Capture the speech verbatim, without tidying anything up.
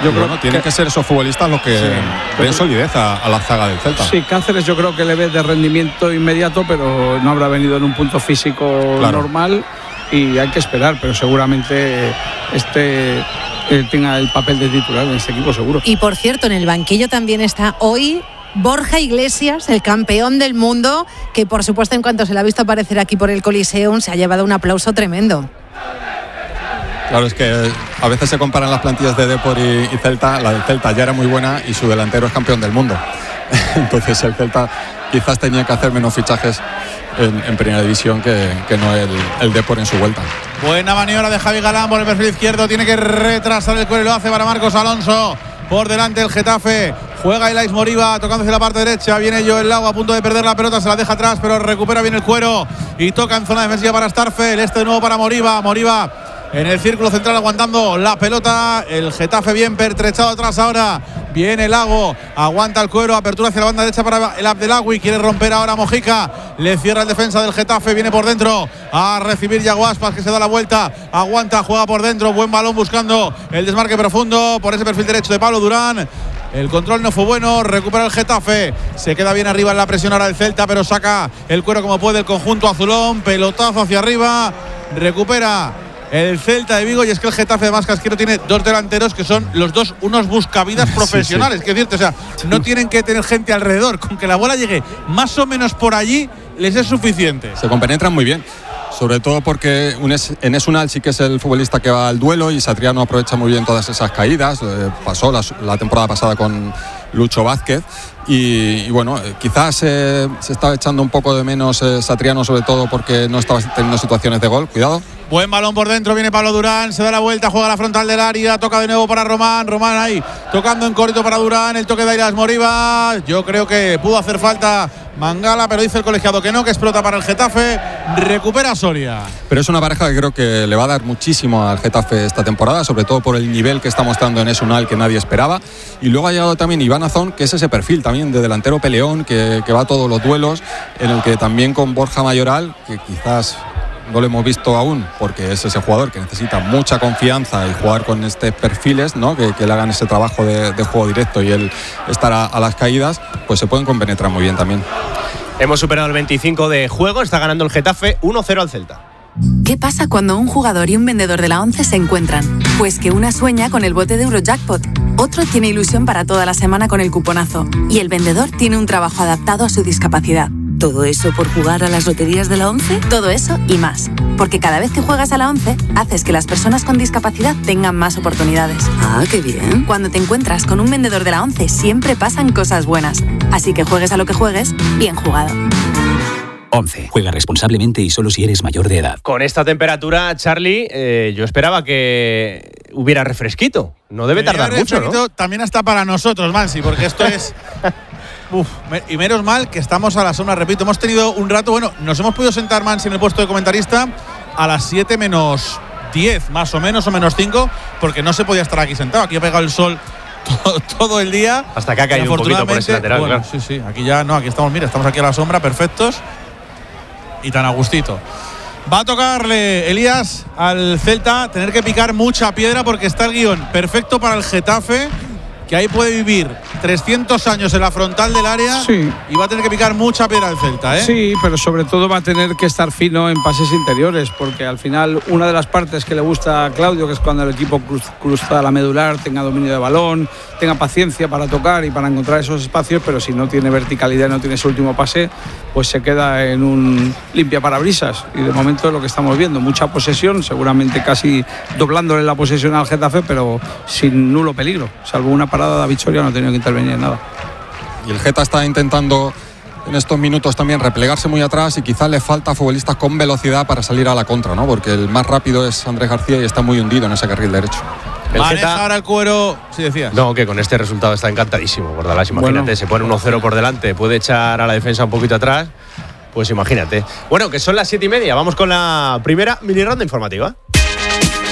Yo creo bueno, tienen que, que ser esos futbolistas los que sí, den solidez a, a la zaga del Celta. Sí, Cáceres yo creo que le ve de rendimiento inmediato, pero no habrá venido en un punto físico claro. normal y hay que esperar, pero seguramente este eh, tenga el papel de titular en este equipo, seguro. Y por cierto, en el banquillo también está hoy Borja Iglesias, el campeón del mundo, que por supuesto en cuanto se le ha visto aparecer aquí por el Coliseum se ha llevado un aplauso tremendo. Claro, es que a veces se comparan las plantillas de Depor y, y Celta. La del Celta ya era muy buena y su delantero es campeón del mundo. Entonces el Celta quizás tenía que hacer menos fichajes en, en primera división que, que no el, el Depor en su vuelta. Buena maniobra de Javi Galán por el perfil izquierdo. Tiene que retrasar el cuero y lo hace para Marcos Alonso. Por delante el Getafe. Juega Elais Moriba tocando hacia la parte derecha. Viene Joel Lau a punto de perder la pelota. Se la deja atrás, pero recupera bien el cuero. Y toca en zona defensiva para Starfel. Este de nuevo para Moriba. Moriba en el círculo central aguantando la pelota. El Getafe bien pertrechado atrás ahora. Viene Lago, aguanta el cuero, apertura hacia la banda derecha para el Abdelawi, quiere romper ahora Mojica, le cierra el defensa del Getafe, viene por dentro a recibir Yago Aspas que se da la vuelta, aguanta, juega por dentro, buen balón buscando el desmarque profundo por ese perfil derecho de Pablo Durán. El control no fue bueno, recupera el Getafe, se queda bien arriba en la presión ahora el Celta, pero saca el cuero como puede el conjunto azulón, pelotazo hacia arriba, recupera el Celta de Vigo, y es que el Getafe además Casquero tiene dos delanteros que son los dos unos buscavidas profesionales, sí, sí. que decirte, o sea, no tienen que tener gente alrededor, con que la bola llegue más o menos por allí les es suficiente. Se compenetran muy bien, sobre todo porque Enes Unal sí que es el futbolista que va al duelo y Satriano aprovecha muy bien todas esas caídas, eh, pasó la, la temporada pasada con Lucho Vázquez y, y bueno, eh, quizás eh, se estaba echando un poco de menos eh, Satriano, sobre todo porque no estaba teniendo situaciones de gol, cuidado. Buen balón por dentro, viene Pablo Durán, se da la vuelta, juega a la frontal del área, toca de nuevo para Román, Román ahí, tocando en corto para Durán, el toque de Airas Moriba, yo creo que pudo hacer falta Mangala, pero dice el colegiado que no, que explota para el Getafe, recupera Soria. Pero es una pareja que creo que le va a dar muchísimo al Getafe esta temporada, sobre todo por el nivel que está mostrando Enes Unal, que nadie esperaba, y luego ha llegado también Iván Azón, que es ese perfil también de delantero peleón, que, que va a todos los duelos, en el que también con Borja Mayoral, que quizás no lo hemos visto aún porque es ese jugador que necesita mucha confianza y jugar con estos perfiles, ¿no? que, que le hagan ese trabajo de, de juego directo y el estar a, a las caídas, pues se pueden compenetrar muy bien también. Hemos superado el veinticinco de juego, está ganando el Getafe uno cero al Celta. ¿Qué pasa cuando un jugador y un vendedor de la ONCE se encuentran? Pues que una sueña con el bote de Eurojackpot, otro tiene ilusión para toda la semana con el cuponazo y el vendedor tiene un trabajo adaptado a su discapacidad. ¿Todo eso por jugar a las loterías de la ONCE? Todo eso y más. Porque cada vez que juegas a la ONCE, haces que las personas con discapacidad tengan más oportunidades. Ah, qué bien. Cuando te encuentras con un vendedor de la ONCE, siempre pasan cosas buenas. Así que juegues a lo que juegues, bien jugado. ONCE. Juega responsablemente y solo si eres mayor de edad. Con esta temperatura, Charlie, eh, yo esperaba que hubiera refresquito. No debe tardar mucho, ¿no? También hasta para nosotros, Mansi, porque esto es... Uf, y menos mal que estamos a la sombra, repito, hemos tenido un rato, bueno, nos hemos podido sentar, Mansi, en el puesto de comentarista a las siete menos diez, más o menos, o menos cinco, porque no se podía estar aquí sentado, aquí ha pegado el sol todo, todo el día. Hasta que ha caído un poquito por ese lateral, bueno, claro. Sí, sí, aquí ya no, aquí estamos, mira, estamos aquí a la sombra, perfectos y tan a gustito. Va a tocarle, Elías, al Celta tener que picar mucha piedra porque está el guión perfecto para el Getafe, que ahí puede vivir trescientos años en la frontal del área, sí, y va a tener que picar mucha piedra el Celta, ¿eh? Sí, pero sobre todo va a tener que estar fino en pases interiores, porque al final una de las partes que le gusta a Claudio, que es cuando el equipo cruz, cruza la medular, tenga dominio de balón, tenga paciencia para tocar y para encontrar esos espacios, pero si no tiene verticalidad y no tiene ese último pase, pues se queda en un limpia parabrisas, y de momento es lo que estamos viendo, mucha posesión, seguramente casi doblándole la posesión al Getafe, pero sin nulo peligro, salvo una parada de Victoria no ha tenido que intervenir en nada. Y el Geta está intentando en estos minutos también replegarse muy atrás y quizás le falta futbolistas con velocidad para salir a la contra, ¿no? Porque el más rápido es Andrés García y está muy hundido en ese carril derecho. El Maneja Geta, ahora el cuero, sí decías. No, que con este resultado está encantadísimo, Bordalás. Imagínate, bueno, se pone uno cero por delante, puede echar a la defensa un poquito atrás, pues imagínate. Bueno, que son las siete y media, vamos con la primera mini ronda informativa.